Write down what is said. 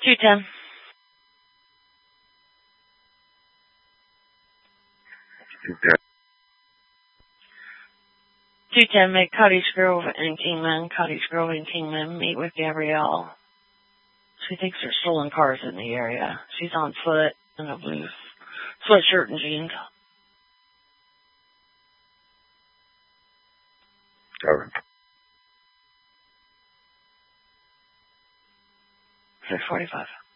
210. Okay. 210, make Cottage Grove and Kingman. Cottage Grove and Kingman, meet with Gabrielle. She thinks there's stolen cars in the area. She's on foot in a blue sweatshirt and jeans. Over. 645.